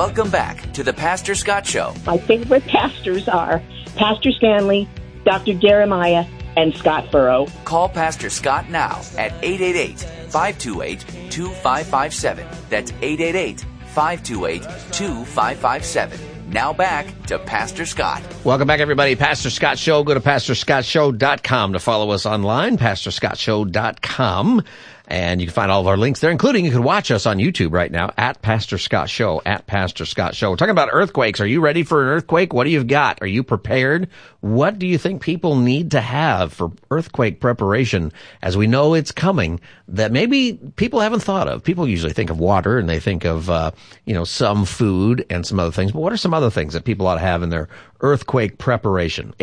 Welcome back to the Pastor Scott Show. My favorite pastors are Pastor Stanley, Dr. Jeremiah, and Scott Furrow. Call Pastor Scott now at 888-528-2557. That's 888-528-2557. Now back to Pastor Scott. Welcome back, everybody. Pastor Scott Show. Go to PastorScottShow.com to follow us online, PastorScottShow.com. And you can find all of our links there, including you can watch us on YouTube right now at Pastor Scott Show, at Pastor Scott Show. We're talking about earthquakes. Are you ready for an earthquake? What do you got? Are you prepared? What do you think people need to have for earthquake preparation as we know it's coming that maybe people haven't thought of? People usually think of water and they think of, some food and some other things. But what are some other things that people ought to have in their earthquake preparation?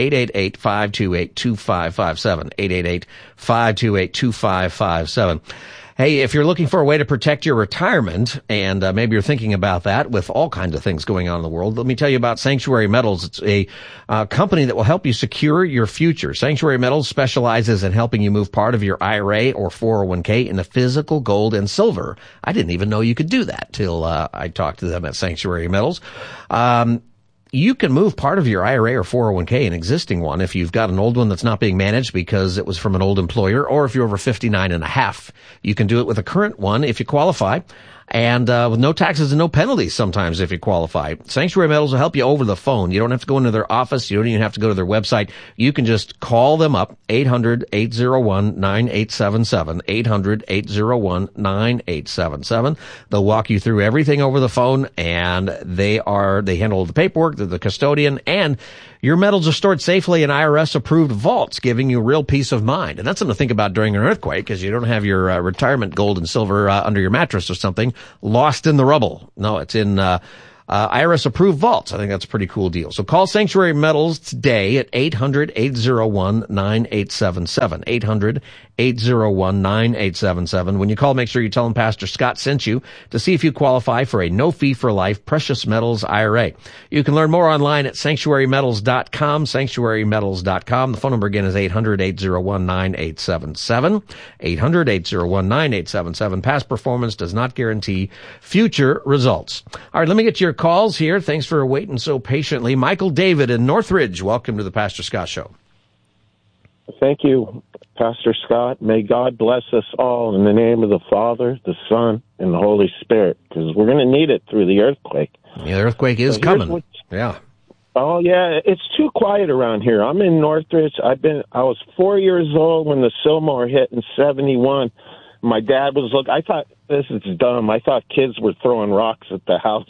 888-528-2557. 888-528-2557. Hey, if you're looking for a way to protect your retirement, and maybe you're thinking about that with all kinds of things going on in the world, let me tell you about Sanctuary Metals. It's a company that will help you secure your future. Sanctuary Metals specializes in helping you move part of your IRA or 401k into physical gold and silver. I didn't even know you could do that till I talked to them at Sanctuary Metals. You can move part of your IRA or 401k, an existing one, if you've got an old one that's not being managed because it was from an old employer, or if you're over 59 and a half. You can do it with a current one if you qualify, and with no taxes and no penalties sometimes if you qualify. Sanctuary Metals will help you over the phone. You don't have to go into their office. You don't even have to go to their website. You can just call them up, 800-801-9877, 800-801-9877. They'll walk you through everything over the phone, and they handle the paperwork, they're the custodian, and your metals are stored safely in IRS-approved vaults, giving you real peace of mind. And that's something to think about during an earthquake, because you don't have your retirement gold and silver under your mattress or something lost in the rubble. No, it's in IRS-approved vaults. I think that's a pretty cool deal. So call Sanctuary Metals today at 800-801-9877, 800-801-9877. When you call, make sure you tell them Pastor Scott sent you to see if you qualify for a no-fee-for-life precious metals IRA. You can learn more online at sanctuarymetals.com, sanctuarymetals.com. The phone number again is 800-801-9877, 800-801-9877. Past performance does not guarantee future results. All right, let me get to your calls here. Thanks for waiting so patiently. Michael David in Northridge, welcome to the Pastor Scott Show. Thank you, Pastor Scott. May God bless us all in the name of the Father, the Son, and the Holy Spirit, because we're going to need it through the earthquake. Yeah, the earthquake is coming. Yeah. Oh, yeah. It's too quiet around here. I'm in Northridge. I was 4 years old when the Sylmar hit in 71. My dad was looking. I thought, this is dumb. I thought kids were throwing rocks at the house.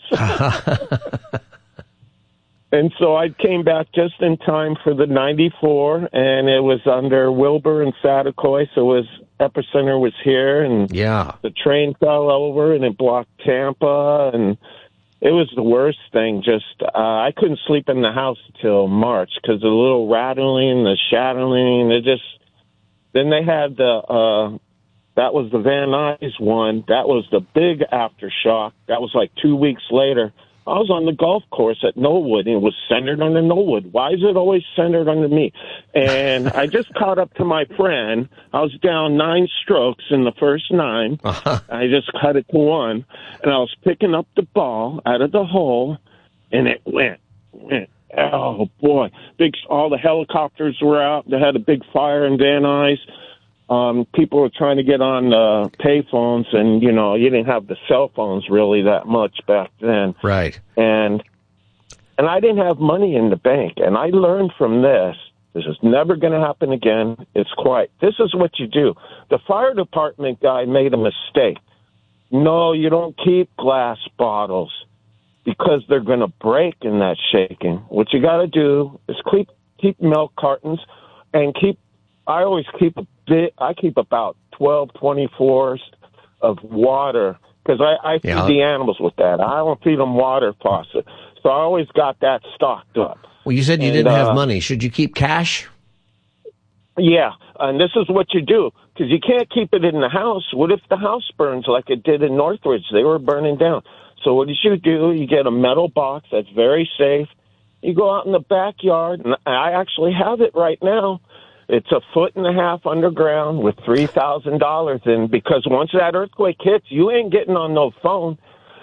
And so I came back just in time for the 94, and it was under Wilbur and Satakoy, so his epicenter was here, and the train fell over, and it blocked Tampa, and it was the worst thing. I couldn't sleep in the house till March because the little rattling, the shattering, then they had that was the Van Nuys one. That was the big aftershock. That was like 2 weeks later. I was on the golf course at Knollwood, and it was centered under Knollwood. Why is it always centered under me? And I just caught up to my friend. I was down 9 strokes in the first 9. I just cut it to 1, and I was picking up the ball out of the hole, and it went. Oh, boy. All the helicopters were out. They had a big fire in Van Nuys. People were trying to get on pay phones, and, you didn't have the cell phones really that much back then. Right. And I didn't have money in the bank, and I learned from this is never going to happen again. It's quiet. This is what you do. The fire department guy made a mistake. No, you don't keep glass bottles because they're going to break in that shaking. What you got to do is keep milk cartons and I always keep I keep about 12, 24s of water because I feed the animals with that. I don't feed them water faucet. So I always got that stocked up. Well, you said you didn't have money. Should you keep cash? Yeah, and this is what you do because you can't keep it in the house. What if the house burns like it did in Northridge? They were burning down. So what you do, you get a metal box that's very safe. You go out in the backyard, and I actually have it right now. It's 1.5 feet underground with $3,000 in, because once that earthquake hits, you ain't getting on no phone.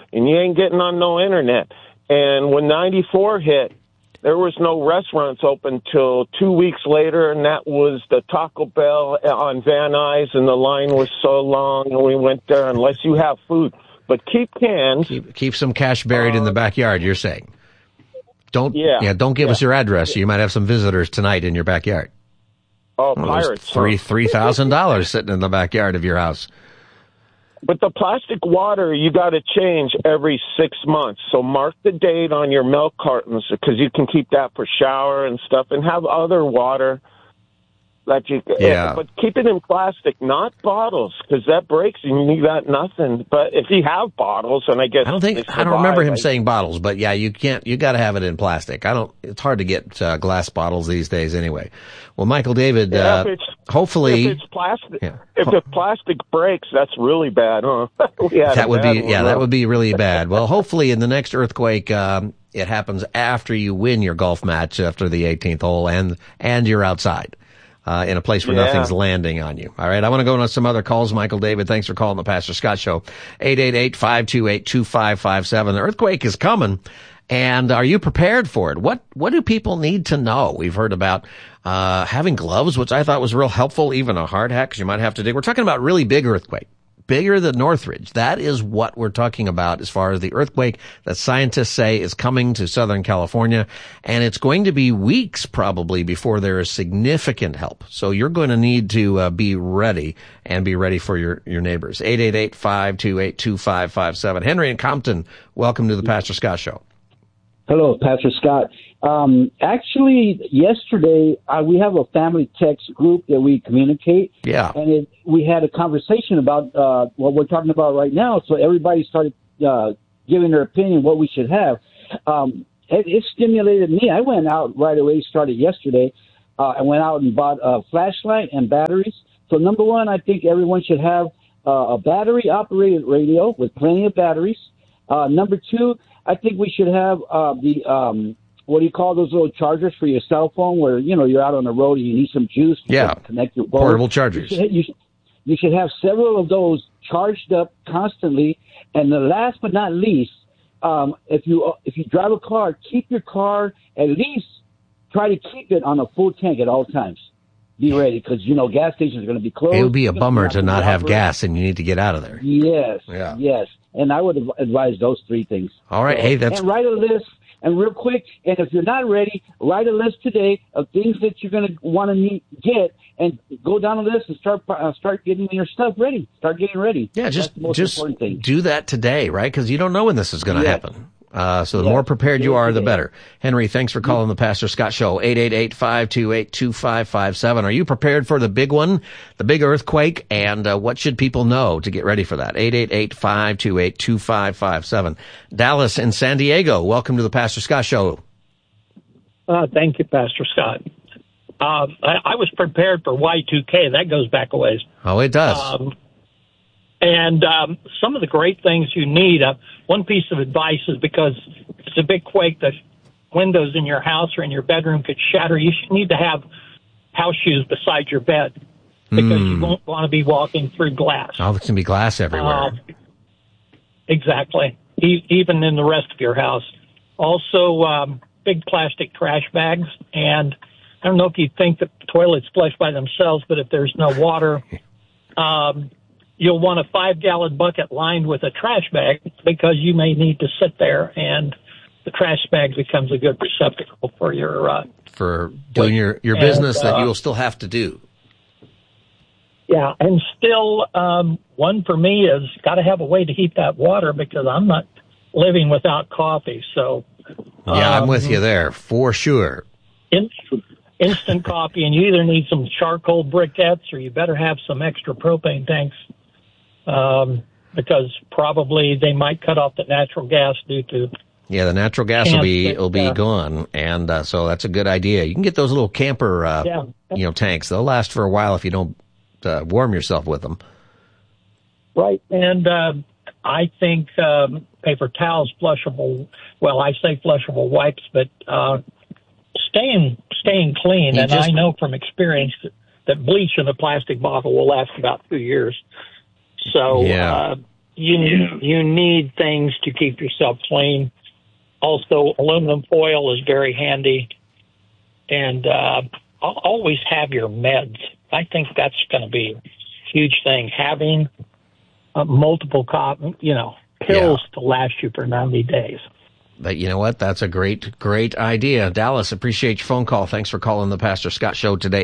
and you ain't getting on no internet. And when 94 hit, there was no restaurants open till 2 weeks later, and that was the Taco Bell on Van Nuys, and the line was so long, and we went there unless you have food. But keep cans. Keep some cash buried in the backyard, you're saying. Don't give us your address. You might have some visitors tonight in your backyard. Oh, pirates. $3,000 sitting in the backyard of your house. But the plastic water, you got to change every 6 months. So mark the date on your milk cartons, because you can keep that for shower and stuff, and have other water that you. Yeah. But keep it in plastic, not bottles, because that breaks and you got nothing. But if you have bottles, and I don't remember him saying bottles, but yeah, you got to have it in plastic. It's hard to get glass bottles these days anyway. Well, Michael David, hopefully. If it's plastic, if the plastic breaks, that's really bad, huh? That would be really bad. Well, hopefully in the next earthquake, it happens after you win your golf match after the 18th hole and you're outside. In a place where nothing's landing on you. All right. I want to go on some other calls. Michael David, thanks for calling the Pastor Scott Show. 888-528-2557. The earthquake is coming. And are you prepared for it? What do people need to know? We've heard about, having gloves, which I thought was real helpful, even a hard hat, because you might have to dig. We're talking about really big earthquake. Bigger than Northridge. That is what we're talking about as far as the earthquake that scientists say is coming to Southern California. And it's going to be weeks probably before there is significant help. So you're going to need to be ready and be ready for your neighbors. 888-528-2557. Henry in Compton, welcome to the Pastor Scott Show. Hello, Pastor Scott. Actually, yesterday, we have a family text group that we communicate. Yeah. And we had a conversation about what we're talking about right now. So everybody started giving their opinion what we should have. It stimulated me. I went out right away, started yesterday. I went out and bought a flashlight and batteries. So number one, I think everyone should have a battery-operated radio with plenty of batteries. Number two, I think we should have what do you call those little chargers for your cell phone where, you're out on the road and you need some juice to connect your phone. Portable chargers. You should have several of those charged up constantly. And the last but not least, if you drive a car, keep your car, at least try to keep it on a full tank at all times. Be ready, because, gas stations are going to be closed. It would be a bummer to not have gas and you need to get out of there. Yes. Yeah. Yes. And I would advise those three things. All right. And write a list. And real quick, and if you're not ready, write a list today of things that you're going to want to get, and go down a list and start getting your stuff ready. Start getting ready. Yeah, just do that today, right? Because you don't know when this is going to happen. So the more prepared you are, the better. Henry, thanks for calling the Pastor Scott Show. 888-528-2557. Are you prepared for the big one, the big earthquake? And what should people know to get ready for that? 888-528-2557. Dallas and San Diego, welcome to the Pastor Scott Show. Thank you, Pastor Scott. I was prepared for Y2K. That goes back a ways. Oh, it does. And some of the great things you need, one piece of advice is, because if it's a big quake, the windows in your house or in your bedroom could shatter. You should need to have house shoes beside your bed, because you won't want to be walking through glass. Oh, there's going to be glass everywhere. Exactly. Even in the rest of your house. Also, big plastic trash bags. And I don't know if you think that toilets flush by themselves, but if there's no water, you'll want a 5-gallon bucket lined with a trash bag, because you may need to sit there, and the trash bag becomes a good receptacle for your for doing your business that you'll still have to do. Yeah, and still, one for me is got to have a way to heat that water, because I'm not living without coffee. So yeah, I'm with you there for sure. Instant coffee, and you either need some charcoal briquettes, or you better have some extra propane tanks. Because probably they might cut off the natural gas due to. Yeah, the natural gas will be gone, and so that's a good idea. You can get those little camper, tanks. They'll last for a while if you don't warm yourself with them. Right, and I think paper towels, flushable. Well, I say flushable wipes, but staying clean. I know from experience that bleach in a plastic bottle will last about 2 years. So you need things to keep yourself clean. Also, aluminum foil is very handy. And always have your meds. I think that's going to be a huge thing. Having multiple pills to last you for 90 days. But you know what? That's a great idea. Dallas, appreciate your phone call. Thanks for calling the Pastor Scott Show today.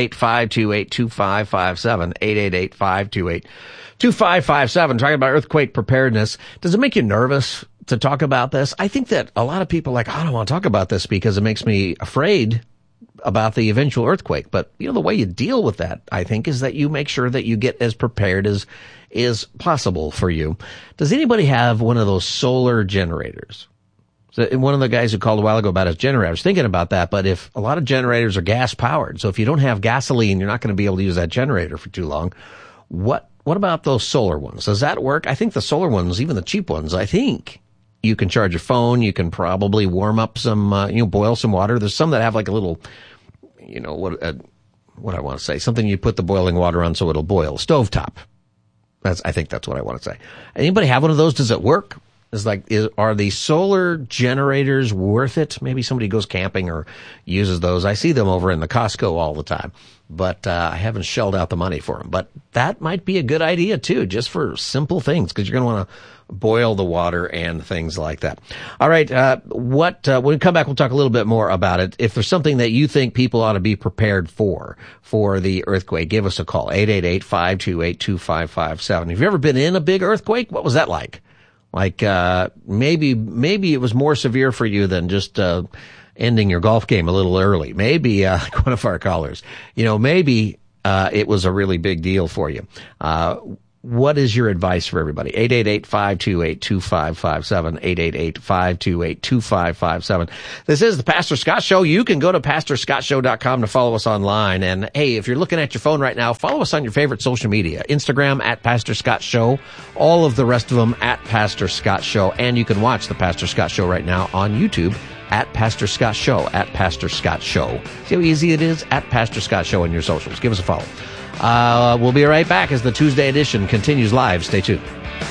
888-528-2557. 888-528-2557. Talking about earthquake preparedness. Does it make you nervous to talk about this? I think that a lot of people are like, I don't want to talk about this because it makes me afraid about the eventual earthquake. But, the way you deal with that, I think, is that you make sure that you get as prepared as is possible for you. Does anybody have one of those solar generators? So one of the guys who called a while ago about his generator, I was thinking about that, but if a lot of generators are gas powered, so if you don't have gasoline, you're not going to be able to use that generator for too long. What about those solar ones? Does that work? I think the solar ones, even the cheap ones, I think you can charge your phone. You can probably warm up some, boil some water. There's some that have like a little, what I want to say, something you put the boiling water on so it'll boil. Stovetop. I think that's what I want to say. Anybody have one of those? Does it work? Are the solar generators worth it? Maybe somebody goes camping or uses those. I see them over in the Costco all the time, but I haven't shelled out the money for them. But that might be a good idea too, just for simple things, because you're going to want to boil the water and things like that. All right. When we come back, we'll talk a little bit more about it. If there's something that you think people ought to be prepared for the earthquake, give us a call. 888-528-2557. Have you ever been in a big earthquake? What was that like? Maybe it was more severe for you than just, ending your golf game a little early. Maybe, like one of our callers, maybe, it was a really big deal for you. What is your advice for everybody? 888-528-2557, 888-528-2557. This is the Pastor Scott Show. You can go to pastorscottshow.com to follow us online. And hey, if you're looking at your phone right now, follow us on your favorite social media. Instagram at Pastor Scott Show. All of the rest of them at Pastor Scott Show. And you can watch the Pastor Scott Show right now on YouTube at Pastor Scott Show, at Pastor Scott Show. See how easy it is? At Pastor Scott Show on your socials. Give us a follow. We'll be right back as the Tuesday edition continues live. Stay tuned.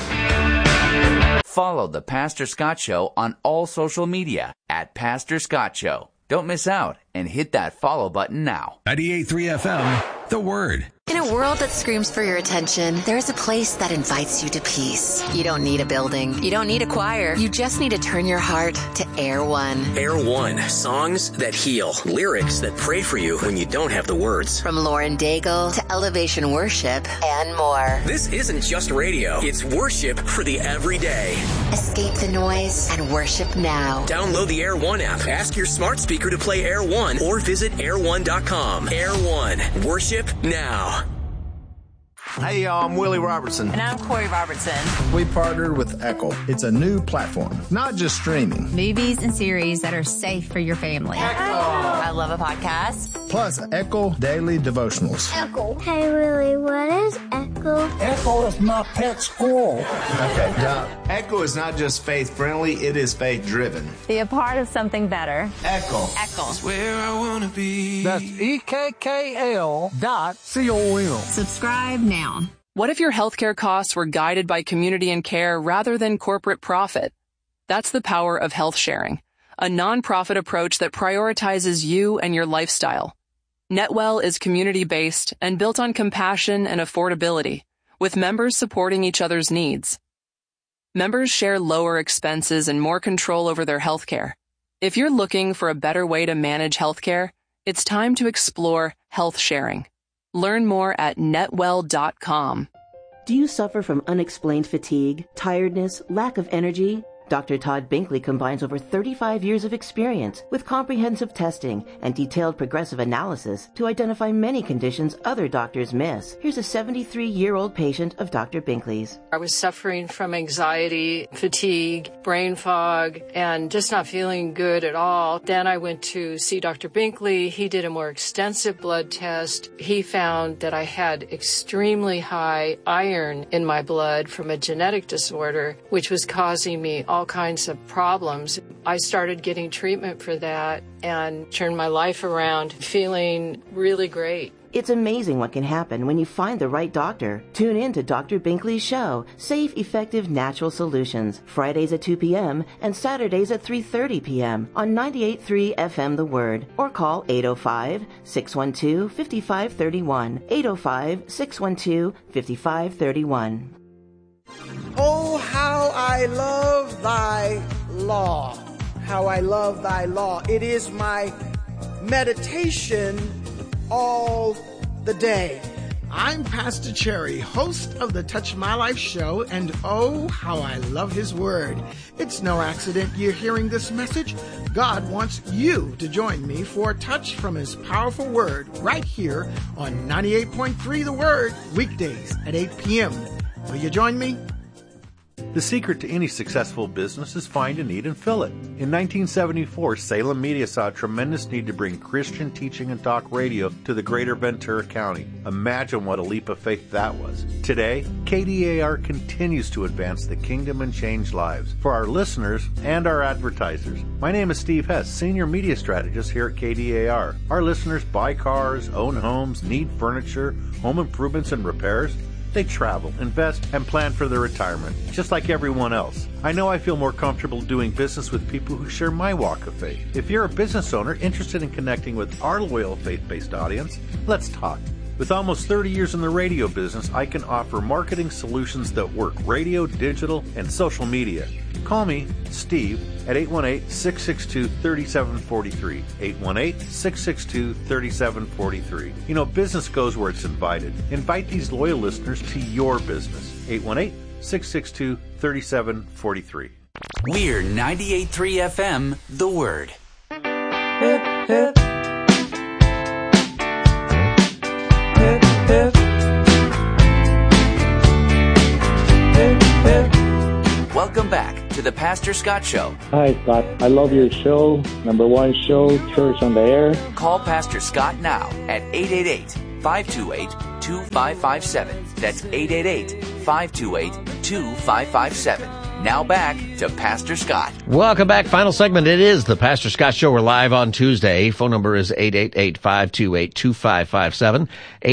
Follow the Pastor Scott Show on all social media at Pastor Scott Show. Don't miss out and hit that follow button now. 98.3 FM, The Word. In a world that screams for your attention, there is a place that invites you to peace. You don't need a building. You don't need a choir. You just need to turn your heart to Air One. Air One, songs that heal, lyrics that pray for you when you don't have the words. From Lauren Daigle to Elevation Worship and more. This isn't just radio. It's worship for the everyday. Escape the noise and worship now. Download the Air One app. Ask your smart speaker to play Air One or visit air1.com. Air One, worship now. Hey, y'all, I'm Willie Robertson. And I'm Corey Robertson. We partnered with Echo. It's a new platform, not just streaming. Movies and series that are safe for your family. Echo. I love a podcast. Plus, Echo Daily Devotionals. Echo. Hey, Willie, what is Echo? Echo is my pet squirrel. Okay, Doc. Echo is not just faith-friendly, it is faith-driven. Be a part of something better. Echo. Echo. That's where I want to be. That's EKKL.com. Subscribe now. What if your healthcare costs were guided by community and care rather than corporate profit? That's the power of health sharing, a nonprofit approach that prioritizes you and your lifestyle. NetWell is community-based and built on compassion and affordability, with members supporting each other's needs. Members share lower expenses and more control over their healthcare. If you're looking for a better way to manage healthcare, it's time to explore health sharing. Learn more at netwell.com. Do you suffer from unexplained fatigue, tiredness, lack of energy? Dr. Todd Binkley combines over 35 years of experience with comprehensive testing and detailed progressive analysis to identify many conditions other doctors miss. Here's a 73-year-old patient of Dr. Binkley's. I was suffering from anxiety, fatigue, brain fog, and just not feeling good at all. Then I went to see Dr. Binkley. He did a more extensive blood test. He found that I had extremely high iron in my blood from a genetic disorder, which was causing me all kinds of problems. I started getting treatment for that and turned my life around, feeling really great. It's amazing what can happen when you find the right doctor. Tune in to Dr. Binkley's show, Safe, Effective, Natural Solutions, Fridays at 2 p.m. and Saturdays at 3:30 p.m. on 98.3 FM The Word, or call 805-612-5531, 805-612-5531. Oh, how I love thy law. How I love thy law. It is my meditation all the day. I'm Pastor Cherry, host of the Touch My Life show, and oh, how I love his word. It's no accident you're hearing this message. God wants you to join me for a touch from his powerful word right here on 98.3 The Word, weekdays at 8 p.m. Will you join me? The secret to any successful business is find a need and fill it. In 1974, Salem Media saw a tremendous need to bring Christian teaching and talk radio to the greater Ventura County. Imagine what a leap of faith that was. Today, KDAR continues to advance the kingdom and change lives for our listeners and our advertisers. My name is Steve Hess, Senior Media Strategist here at KDAR. Our listeners buy cars, own homes, need furniture, home improvements and repairs. They travel, invest, and plan for their retirement, just like everyone else. I know I feel more comfortable doing business with people who share my walk of faith. If you're a business owner interested in connecting with our loyal faith-based audience, let's talk. With almost 30 years in the radio business, I can offer marketing solutions that work radio, digital, and social media. Call me, Steve, at 818-662-3743. 818-662-3743. You know, business goes where it's invited. Invite these loyal listeners to your business. 818-662-3743. We're 98.3 FM, The Word. Hip, hip. Hip, hip. Hip, hip. Welcome back to the Pastor Scott Show. Hi, Scott. I love your show. #1 show, Church on the Air. Call Pastor Scott now at 888-528-2557. That's 888-528-2557. Now back to Pastor Scott. Welcome back. Final segment. It is the Pastor Scott Show. We're live on Tuesday. Phone number is 888-528-2557.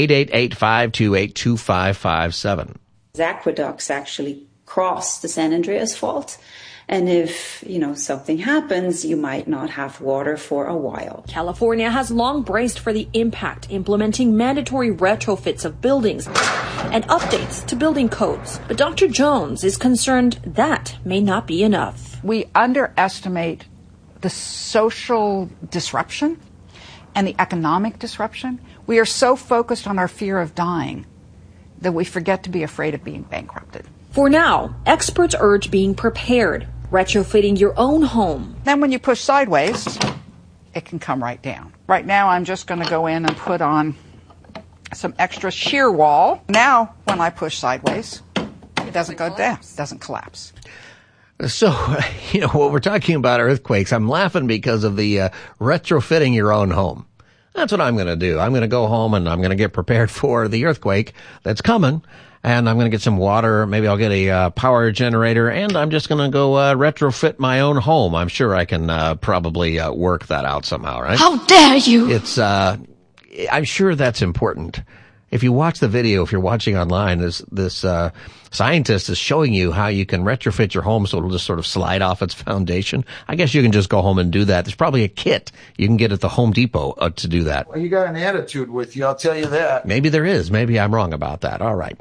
888-528-2557. Aqueducts actually cross the San Andreas Fault. And if, something happens, you might not have water for a while. California has long braced for the impact, implementing mandatory retrofits of buildings and updates to building codes. But Dr. Jones is concerned that may not be enough. We underestimate the social disruption and the economic disruption. We are so focused on our fear of dying that we forget to be afraid of being bankrupted. For now, experts urge being prepared, retrofitting your own home. Then when you push sideways, it can come right down. Right now, I'm just going to go in and put on some extra shear wall. Now, when I push sideways, it doesn't go down, it doesn't collapse. So, what we're talking about earthquakes, I'm laughing because of the retrofitting your own home. That's what I'm going to do. I'm going to go home and I'm going to get prepared for the earthquake that's coming. And I'm going to get some water. Maybe I'll get a power generator, and I'm just going to go retrofit my own home. I'm sure I can probably work that out somehow, right? How dare you! It's I'm sure that's important. If you watch the video, if you're watching online, this scientist is showing you how you can retrofit your home so it'll just sort of slide off its foundation. I guess you can just go home and do that. There's probably a kit you can get at the Home Depot to do that. Well, you got an attitude with you, I'll tell you that. Maybe there is. Maybe I'm wrong about that. All right.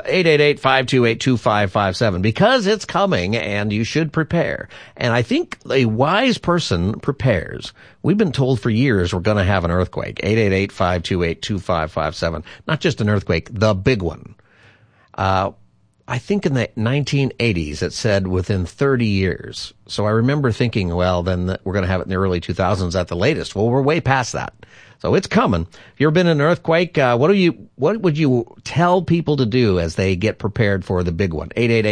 888-528-2557. Because it's coming and you should prepare. And I think a wise person prepares. We've been told for years we're going to have an earthquake. 888-528-2557. Not just an earthquake, the big one. I think in the 1980s it said within 30 years. So I remember thinking, well, then we're going to have it in the early 2000s at the latest. Well, we're way past that. So it's coming. If you've ever been in an earthquake, what would you tell people to do as they get prepared for the big one?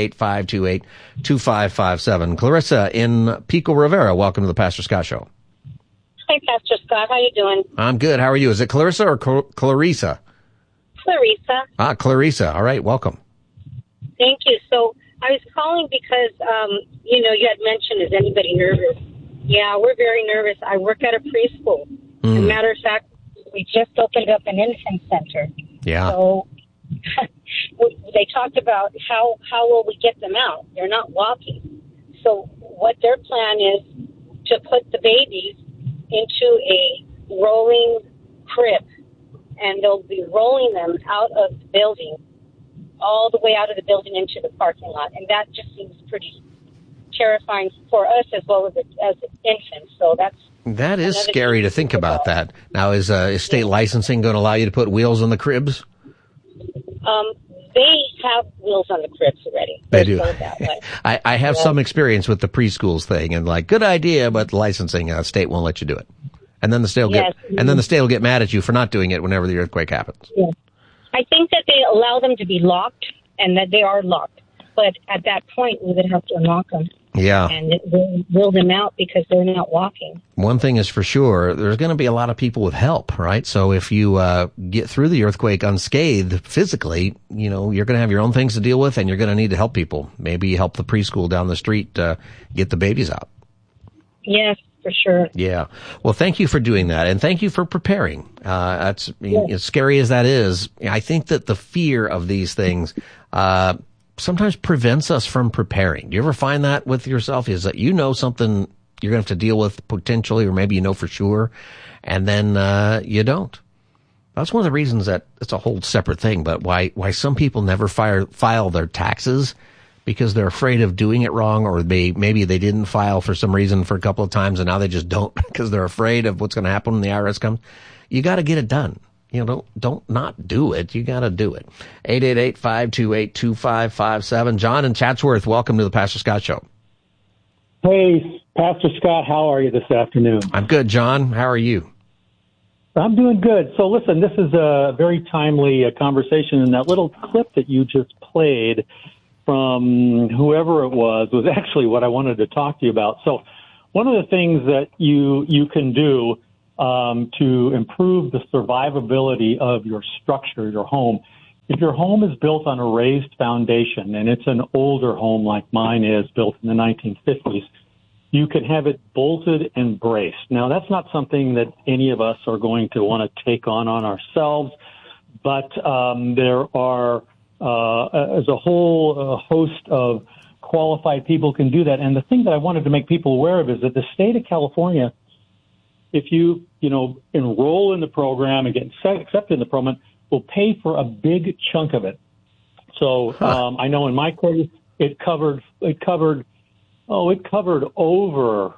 888-528-2557. Clarissa in Pico Rivera, welcome to the Pastor Scott Show. Hi, Pastor Scott. How you doing? I'm good. How are you? Is it Clarissa or Clarissa? Clarissa. Clarissa. All right. Welcome. Thank you. So I was calling because, you had mentioned, is anybody nervous? Yeah, we're very nervous. I work at a preschool. As a matter of fact, we just opened up an infant center. Yeah. So they talked about how will we get them out? They're not walking. So what their plan is to put the babies into a rolling crib, and they'll be rolling them out of the building, all the way out of the building into the parking lot. And that just seems pretty terrifying for us as well as infants. So that is scary to think about that. Now, is state licensing going to allow you to put wheels on the cribs? They have wheels on the cribs already. They do. That way. I have some experience with the preschools thing, and good idea, but licensing, state won't let you do it. And then the state will get mad at you for not doing it whenever the earthquake happens. Yes. I think that they allow them to be locked, and that they are locked. But at that point, we would have to unlock them. Yeah. And wheel them out because they're not walking. One thing is for sure, there's going to be a lot of people with help, right? So if you get through the earthquake unscathed physically, you're going to have your own things to deal with, and you're going to need to help people. Maybe help the preschool down the street get the babies out. Yes, for sure. Yeah. Well, thank you for doing that, and thank you for preparing. As scary as that is, I think that the fear of these things sometimes prevents us from preparing. Do you ever find that with yourself? Is that something you're going to have to deal with potentially, or maybe for sure, and then you don't? That's one of the reasons that it's a whole separate thing, but why some people never file their taxes, because they're afraid of doing it wrong, or maybe they didn't file for some reason for a couple of times, and now they just don't because they're afraid of what's going to happen when the IRS comes. You got to get it done. Don't not do it. You got to do it. 888-528-2557. John in Chatsworth, welcome to the Pastor Scott Show. Hey, Pastor Scott, how are you this afternoon? I'm good, John. How are you? I'm doing good. So listen, this is a very timely conversation, and that little clip that you just played from whoever it was actually what I wanted to talk to you about. So one of the things that you can do to improve the survivability of your structure, your home. If your home is built on a raised foundation, and it's an older home like mine is, built in the 1950s, you can have it bolted and braced. Now, that's not something that any of us are going to want to take on ourselves, but there are as a whole host of qualified people can do that. And the thing that I wanted to make people aware of is that the state of California, if you enroll in the program and get accepted in the program, will pay for a big chunk of it. So I know in my case it covered over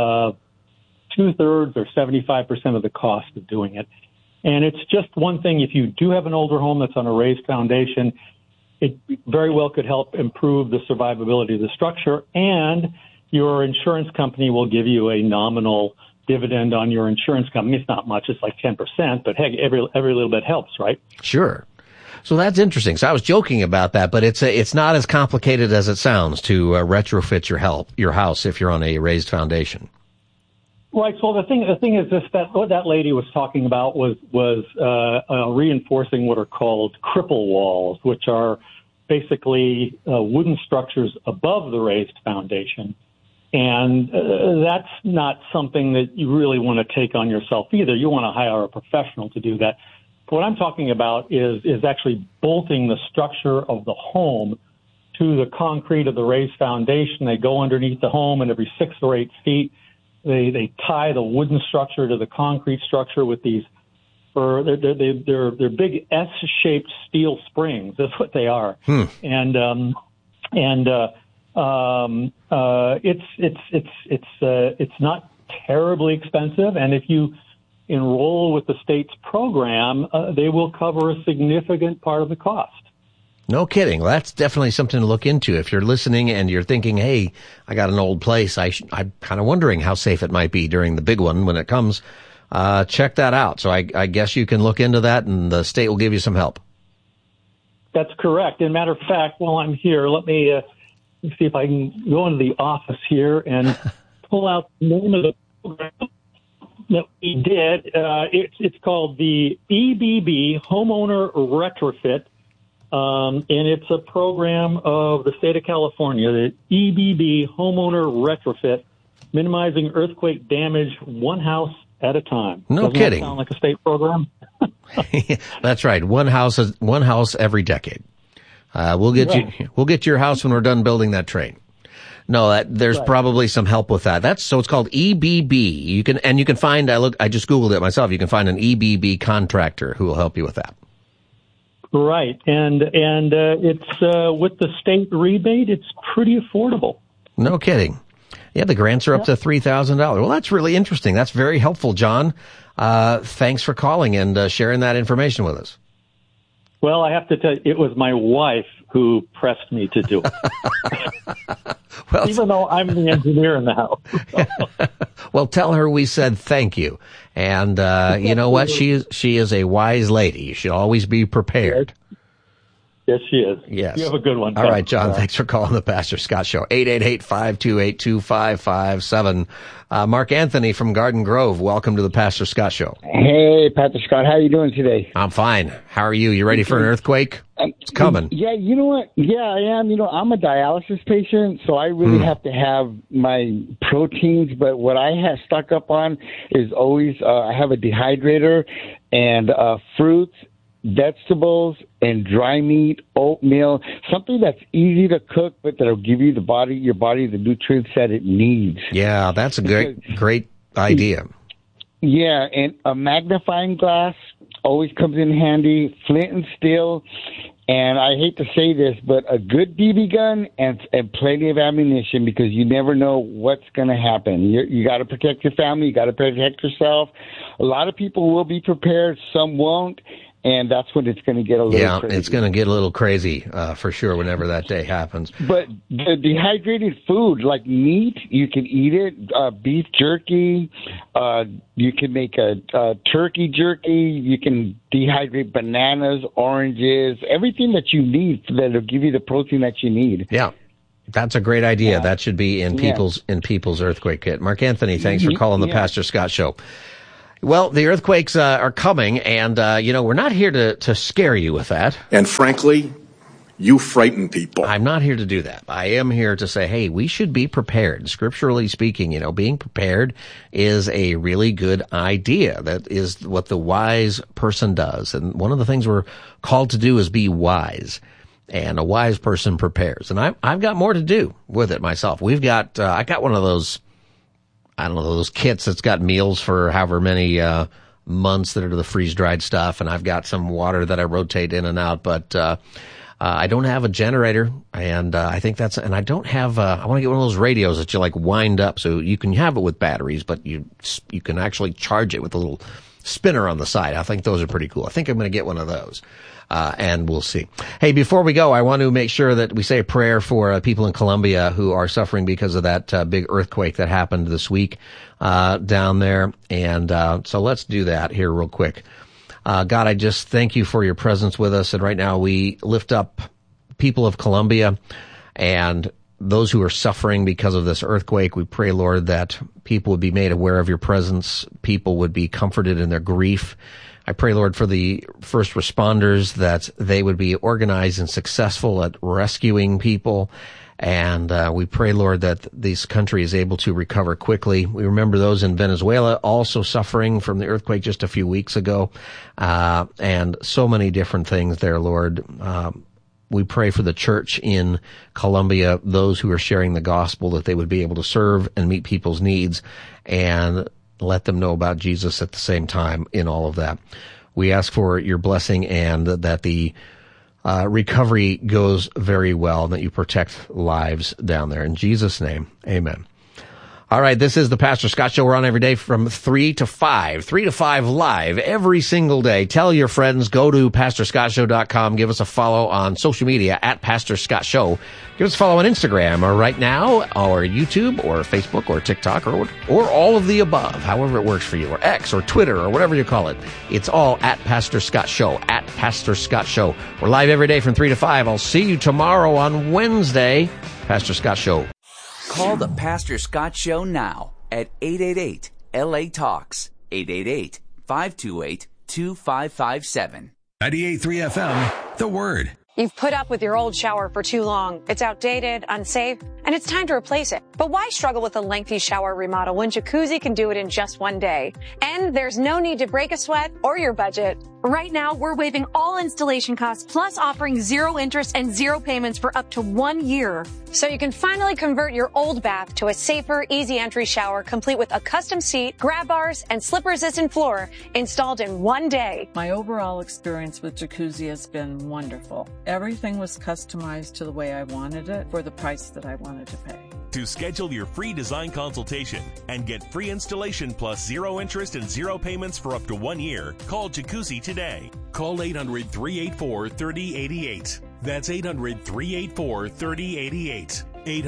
2/3 or 75% of the cost of doing it. And it's just one thing. If you do have an older home that's on a raised foundation, it very well could help improve the survivability of the structure, and your insurance company will give you a nominal dividend on your insurance company. It's not much. It's like 10%, but heck, every little bit helps, right? Sure. So that's interesting. So I was joking about that, but it's not as complicated as it sounds to retrofit your house if you're on a raised foundation. Right. So the thing is this, that what that lady was talking about was reinforcing what are called cripple walls, which are basically wooden structures above the raised foundation. And that's not something that you really want to take on yourself either. You want to hire a professional to do that. What I'm talking about is actually bolting the structure of the home to the concrete of the raised foundation. They go underneath the home, and every 6 or 8 feet, they tie the wooden structure to the concrete structure with these. They're big S-shaped steel springs. That's what they are. And it's not terribly expensive, and if you enroll with the state's program, they will cover a significant part of the cost. No kidding. Well, that's definitely something to look into. If you're listening and you're thinking, hey, I got an old place, I'm kind of wondering how safe it might be during the big one when it comes, check that out. So I guess you can look into that, and the state will give you some help. That's correct. As a matter of fact, while I'm here, let me see if I can go into the office here and pull out the name of the program that we did. It's called the EBB Homeowner Retrofit, and it's a program of the state of California, the EBB Homeowner Retrofit, minimizing earthquake damage one house at a time. No Doesn't kidding. That sound like a state program? That's right. One house every decade. We'll get your house when we're done building that train. No, there's probably some help with that. So it's called EBB. You can find, I just Googled it myself. You can find an EBB contractor who will help you with that. Right. And it's, with the state rebate, it's pretty affordable. No kidding. Yeah, the grants are up to $3,000. Well, that's really interesting. That's very helpful, John. Thanks for calling and sharing that information with us. Well, I have to tell you, it was my wife who pressed me to do it. Well, even though I'm the engineer in the house. Well, tell her we said thank you. And you know what? She is a wise lady. You should always be prepared. Yes, she is. Yes. You have a good one. All right, John, thanks for calling the Pastor Scott Show. 888-528-2557. Mark Anthony from Garden Grove, welcome to the Pastor Scott Show. Hey, Pastor Scott, how are you doing today? I'm fine. How are you? You ready for an earthquake? It's coming. Yeah, you know what? Yeah, I am. I'm a dialysis patient, so I really have to have my proteins, but what I have stuck up on is always, I have a dehydrator and fruits, vegetables, and dry meat, oatmeal, something that's easy to cook, but that'll give you your body the nutrients that it needs. Yeah, that's a great idea. Yeah, and a magnifying glass always comes in handy, flint and steel, and I hate to say this, but a good BB gun and plenty of ammunition, because you never know what's going to happen. You got to protect your family, you got to protect yourself. A lot of people will be prepared, some won't. And that's when it's going to get a little crazy. Yeah, it's going to get a little crazy for sure whenever that day happens. But the dehydrated food, like meat, you can eat it. Beef jerky, you can make a turkey jerky. You can dehydrate bananas, oranges, everything that you need that'll give you the protein that you need. Yeah. That's a great idea. Yeah. That should be in people's earthquake kit. Mark Anthony, thanks for calling the Pastor Scott Show. Well, the earthquakes are coming, and, we're not here to scare you with that. And frankly, you frighten people. I'm not here to do that. I am here to say, hey, we should be prepared. Scripturally speaking, being prepared is a really good idea. That is what the wise person does. And one of the things we're called to do is be wise. And a wise person prepares. And I've got more to do with it myself. I got one of those, I don't know, those kits that's got meals for however many months that are the freeze-dried stuff, and I've got some water that I rotate in and out, but I don't have a generator, and I think and I don't have, I want to get one of those radios that you wind up so you can have it with batteries, but you can actually charge it with a little spinner on the side. I think those are pretty cool. I think I'm going to get one of those. And we'll see. Hey, before we go, I want to make sure that we say a prayer for people in Colombia who are suffering because of that big earthquake that happened this week down there. And so let's do that here real quick. God, I just thank you for your presence with us. And right now we lift up people of Colombia and those who are suffering because of this earthquake. We pray, Lord, that people would be made aware of your presence. People would be comforted in their grief. I pray, Lord, for the first responders, that they would be organized and successful at rescuing people. And we pray, Lord, that this country is able to recover quickly. We remember those in Venezuela also suffering from the earthquake just a few weeks ago, and so many different things there, Lord. We pray for the church in Colombia, those who are sharing the gospel, that they would be able to serve and meet people's needs and let them know about Jesus at the same time in all of that. We ask for your blessing and that the recovery goes very well, and that you protect lives down there. In Jesus' name, amen. All right, this is the Pastor Scott Show. We're on every day from 3 to 5 live every single day. Tell your friends, go to PastorScottShow.com. Give us a follow on social media at Pastor Scott Show. Give us a follow on Instagram or Right Now or YouTube or Facebook or TikTok or all of the above, however it works for you, or X or Twitter or whatever you call it. It's all at Pastor Scott Show, at Pastor Scott Show. We're live every day from 3 to 5. I'll see you tomorrow on Wednesday. Pastor Scott Show. Call the Pastor Scott Show now at 888-LA-TALKS, 888-528-2557. 98.3 FM, The Word. You've put up with your old shower for too long. It's outdated, unsafe, and it's time to replace it. But why struggle with a lengthy shower remodel when Jacuzzi can do it in just one day? And there's no need to break a sweat or your budget. Right now, we're waiving all installation costs, plus offering 0 interest and 0 payments for up to 1 year. So you can finally convert your old bath to a safer, easy entry shower, complete with a custom seat, grab bars, and slip-resistant floor installed in 1 day. My overall experience with Jacuzzi has been wonderful. Everything was customized to the way I wanted it for the price that I wanted to pay. To schedule your free design consultation and get free installation plus 0 interest and 0 payments for up to 1 year, call Jacuzzi today. Call 800-384-3088. That's 800-384-3088.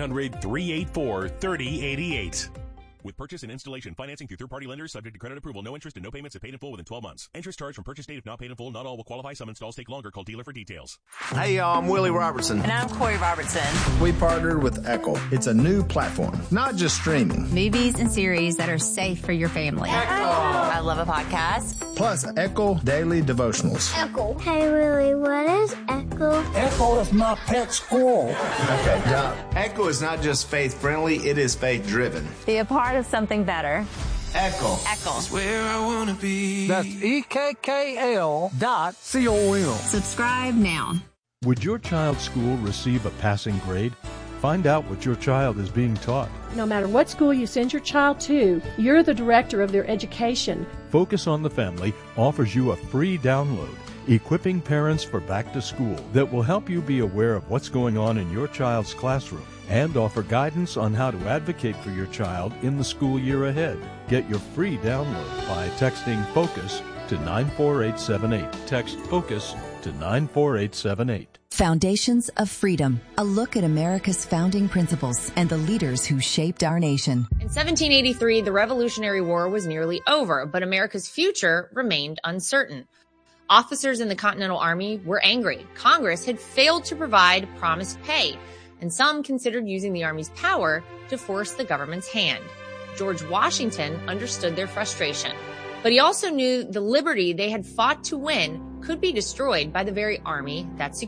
800-384-3088. With purchase and installation financing through third-party lenders, subject to credit approval, no interest and no payments if paid in full within 12 months. Interest charged from purchase date if not paid in full. Not all will qualify. Some installs take longer. Call dealer for details. Hey, y'all, I'm Willie Robertson. And I'm Corey Robertson. We partnered with Echo. It's a new platform, not just streaming. Movies and series that are safe for your family. Echo. I love a podcast. Plus, Echo Daily Devotionals. Echo. Hey, Willie, what is Echo? Echo is my pet squirrel. Okay, yeah. Echo is not just faith-friendly, it is faith-driven. Be a part of something better. Echo. Echo. That's where I want to be. That's EKKL.com. Subscribe now. Would your child's school receive a passing grade? Find out what your child is being taught. No matter what school you send your child to, you're the director of their education. Focus on the Family offers you a free download, Equipping Parents for Back to School, that will help you be aware of what's going on in your child's classroom and offer guidance on how to advocate for your child in the school year ahead. Get your free download by texting FOCUS to 94878. Text FOCUS to 94878. Foundations of Freedom, a look at America's founding principles and the leaders who shaped our nation. In 1783, the Revolutionary War was nearly over, but America's future remained uncertain. Officers in the Continental Army were angry. Congress had failed to provide promised pay, and some considered using the Army's power to force the government's hand. George Washington understood their frustration, but he also knew the liberty they had fought to win could be destroyed by the very army that secured